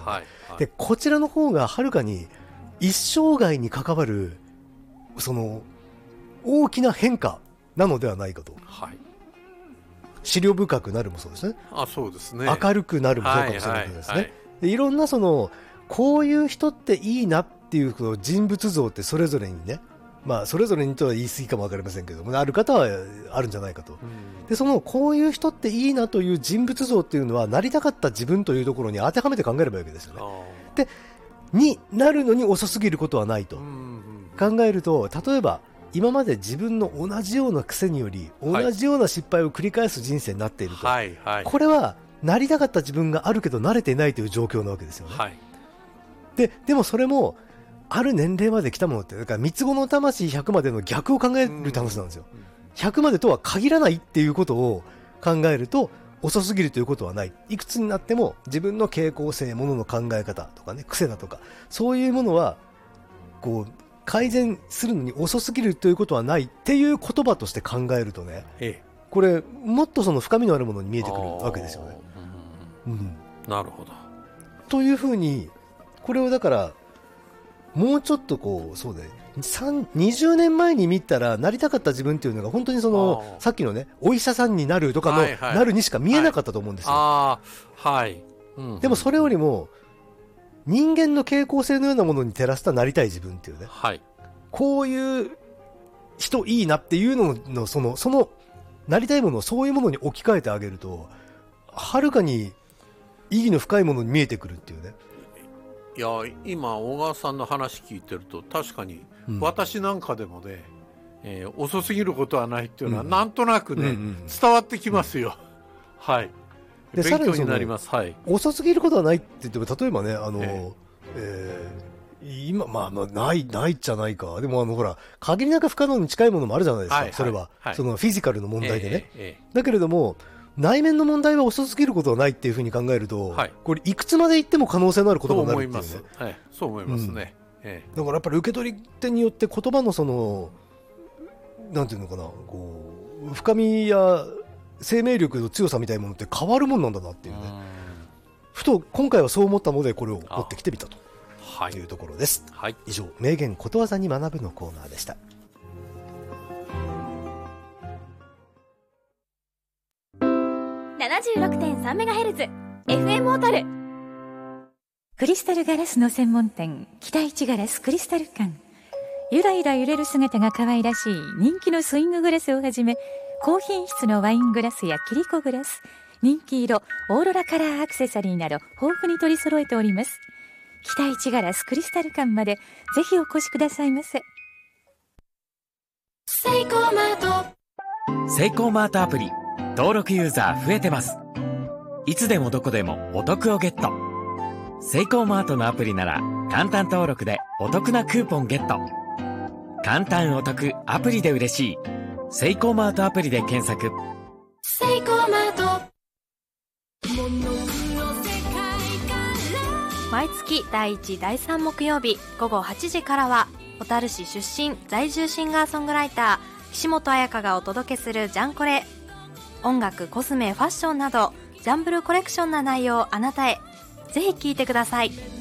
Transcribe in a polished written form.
はいはい、でこちらの方がはるかに一生涯に関わるその大きな変化なのではないかと、はい、思慮深くなるもそうですね。 そうですね。 明るくなるもそうかもしれないですね。はいはいはい、でいろんなそのこういう人っていいなっていう人物像ってそれぞれにね、まあそれぞれにとは言い過ぎかも分かりませんけども、ある方はあるんじゃないかと。でそのこういう人っていいなという人物像っていうのはなりたかった自分というところに当てはめて考えればいいわけですよね。でになるのに遅すぎることはないと考えると、例えば今まで自分の同じような癖により同じような失敗を繰り返す人生になっていると、はいはい、これはなりたかった自分があるけど慣れていないという状況なわけですよね。はい、でもそれもある年齢まで来たものって、だから三つ子の魂100までの逆を考える話なんですよ。100までとは限らないっていうことを考えると遅すぎるということはない。いくつになっても自分の傾向性、ものの考え方とかね、癖だとかそういうものはこう改善するのに遅すぎるということはないっていう言葉として考えるとね、これもっとその深みのあるものに見えてくるわけですよね。 なるほど。 というふうにこれをだからもうちょっとこうそうで20年前に見たらなりたかった自分っていうのが本当にそのさっきのねお医者さんになるとかの、はいはい、なるにしか見えなかったと思うんですよ。 はい、 でもそれよりも人間の傾向性のようなものに照らしたなりたい自分っていうね、はい、こういう人いいなっていうののそのなりたいものをそういうものに置き換えてあげるとはるかに意義の深いものに見えてくるっていうね。 いや今小川さんの話聞いてると確かに私なんかでもね、遅すぎることはないっていうのはなんとなくね、伝わってきますよ。はい。 で勉強になります。はい。 遅すぎることはないって言っても例えばね今ないっちゃないか。でもほら限りなく不可能に近いものもあるじゃないですか。それは、そのフィジカルの問題でね。だけれども内面の問題は遅すぎることはないっていうふうに考えると、これいくつまでいっても可能性のある言葉になるっていうね。 そう思いますね。 だからやっぱり受け取り手によって言葉のそのなんていうのかな、こう深みや生命力の強さみたいなものって変わるもんなんだなっていうね。ふと今回はそう思ったのでこれを持ってきてみたというところです。以上名言ことわざに学ぶのコーナーでした。 76.3MHz FM 小樽クリスタルガラスの専門店北一ガラスクリスタル館。ゆらゆら揺れる姿が可愛らしい人気のスインググラスをはじめ高品質のワイングラスやキリコグラス、人気色オーロラカラーアクセサリーなど豊富に取り揃えております。北一ガラスクリスタル館までぜひお越しくださいませ。 セイコーマート、 セイコーマートアプリ登録ユーザー増えてます。いつでもどこでもお得をゲット。セイコーマートのアプリなら簡単登録でお得なクーポンゲット。簡単お得アプリで嬉しい。セイコーマートアプリで検索。 セイコーマート。毎月第1、第3木曜日午後8時からは小樽市出身在住シンガーソングライター岸本彩香がお届けするジャンコレ。音楽、コスメ、ファッションなどジャンブルコレクションな内容をあなたへ。ぜひ聴いてください。